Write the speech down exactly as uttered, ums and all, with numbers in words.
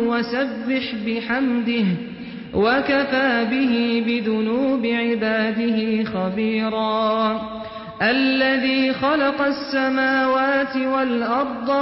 وسبح بحمده وكفى به بذنوب عباده خبيرا الذي خلق السماوات والأرض